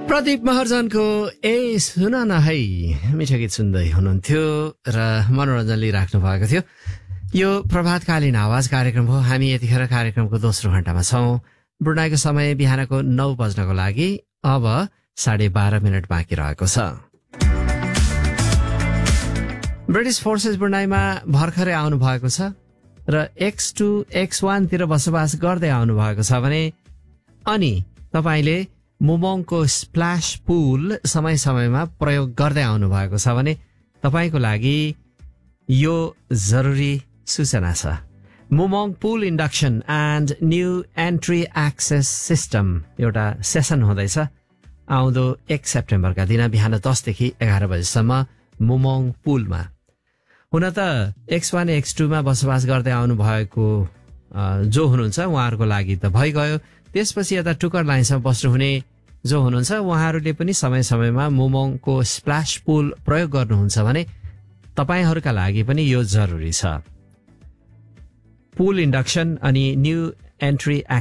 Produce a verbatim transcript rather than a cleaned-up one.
प्रदीप महर्जनको ए सुन न है मिठो गीत सुन्दै हुनुहुन्थ्यो र मनोरञ्जन लिइराख्नु भएको थियो। यो प्रभातकालीन आवाज कार्यक्रम हो। हामी यतिखेर कार्यक्रमको दोस्रो घण्टामा छौं। ब्रुनाईको समय बिहानको नौ बज्नको लागि अब साढे बाह्र मिनट बाँकी रहेको छ। ब्रिटिस फोर्सेस ब्रुनाईमा भर्खरै आउनु भएको छ र एक्स टू एक्स वान तिर बसोबास गर्दै आउनु भएको छ भने अनि तपाईले मुमोङको स्प्ल्याश पुल समय समयमा प्रयोग गर्दै आउनु भएको छ भने तपाईको लागि यो जरुरी सूचना छ। मुमोङ पुल induction and new entry access system एउटा सेसन हुँदैछ आउँदो एक सेप्टेम्बरका दिन बिहान दसदेखि एघार बजेसम्म मुमोङ पुलमा। हुन त एक्स वान एक्स टू मा बसोबास गर्दै आउनु भएको जो हुनुहुन्छ उहाँहरूको लागि त भइगयो। त्यसपछि यता टुकर लाइन्समा बस्नुहुने जो हुनुहुन्छ उहाँहरूले पनि समय समयमा मुमोङको स्प्ल्याश पुल प्रयोग गर्नुहुन्छ भने तपाईहरूका लागि पनि यो जरुरी छ। पुल इन्डक्सन अनि न्यू एन्ट्री